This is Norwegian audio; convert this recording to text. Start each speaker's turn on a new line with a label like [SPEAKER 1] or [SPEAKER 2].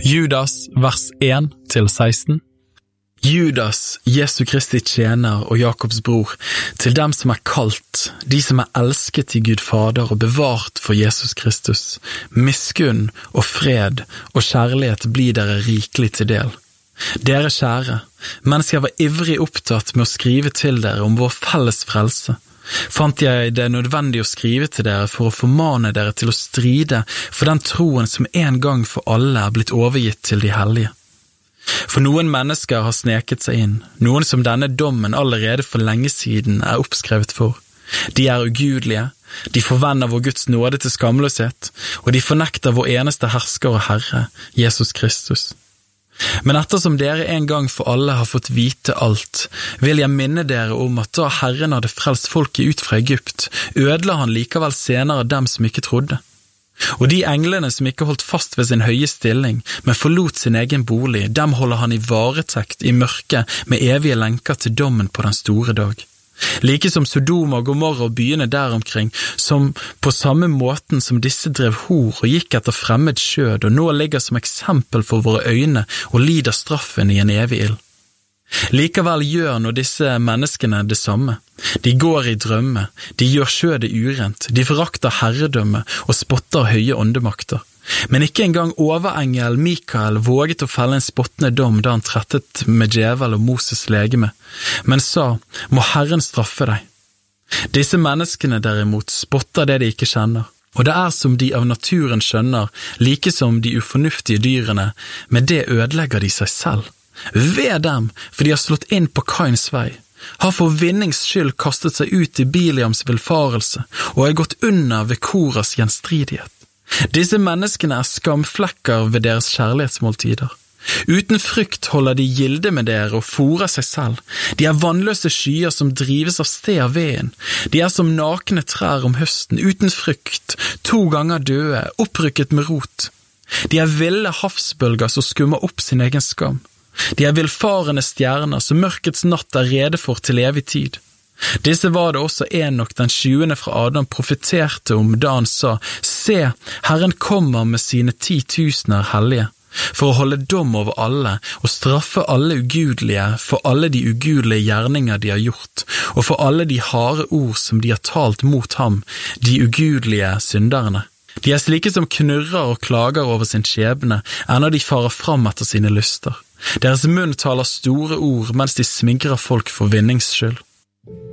[SPEAKER 1] Judas, vers 1-16. Judas, Jesu Kristi tjener og Jakobs bror, til dem som kalt, de som elsket i Gud Fader og bevart for Jesus Kristus. Miskunn og fred og kjærlighet blir dere rikelig til del. Dere kjære, mens jeg var ivrig opptatt med å skrive til dere om vår felles frelse, fant jeg det nødvendig å skrive til dere for å formane dere til å stride for den troen som en gang for alle blitt overgitt til de hellige. For noen mennesker har sneket seg inn, noen som denne dommen allerede for lenge siden oppskrevet for. De ugudelige, de forvender vår Guds nåde til skamløshet, og de fornekter vår eneste hersker og Herre, Jesus Kristus. Men ettersom dere en gang for alle har fått vite alt, vil jeg minne dere om at da Herren hadde frelst folket ut fra Egypt, ødela han likevel senere dem som ikke trodde. Og de englene som ikke holdt fast ved sin høye stilling, men forlot sin egen bolig, dem holder han i varetekt i mørket med evige lenker til dommen på den store dag. Like som Sodom og Gomorra og byene der omkring, som på samme måten som disse drev hor og gikk etter fremmed skjød, og nå ligger som eksempel for våre øyne og lider straffen i en evig ild. Likevel gjør nå disse menneskene det samme. De går i drømme, de gjør skjødet urent, de forakter herredømme og spotter høye åndemakter. Men ikke engang overengel Mikael våget å felle en spottende dom da han trettet med djevel og Moses legeme, men sa, må Herren straffe deg. Disse menneskene derimot spotter det de ikke kjenner, og det som de av naturen skjønner, like som de ufornuftige dyrene, med det ødelegger de seg selv. Ved dem, for de har slått inn på Kains vei, har for vinnings skyld kastet seg ut i Biliams villfarelse og gått under ved Koras gjenstridighet. Disse menneskene skamflekker ved deres kjærlighetsmåltider. Uten frykt holder de gilde med dere og fôrer seg selv. De vannløse skyer som drives av sted av veden. De som nakne trær om høsten, uten frykt, 2 ganger døde, opprykket med rot. De ville havsbølger som skummer opp sin egen skam. De villfarende stjerner som mørkets natt rede for til evig tid. Disse var det også Enok den 20. fra Adam profeterte om da han sa, se, Herren kommer med sine 10 000 hellige, for å holde dom over alle og straffe alle ugudelige for alle de ugudelige gjerninger de har gjort, og for alle de harde ord som de har talt mot ham, de ugudelige synderne. De slike som knurrer og klager over sin skjebne, når de farer fram etter sine lyster. Deres munn taler store ord mens de smigrer folk for vinnings skyld.